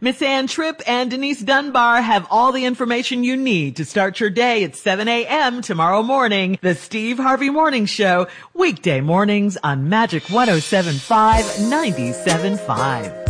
Miss Ann Tripp and Denise Dunbar have all the information you need to start your day at 7 a.m. tomorrow morning. The Steve Harvey Morning Show, weekday mornings on Magic 107.5, 97.5.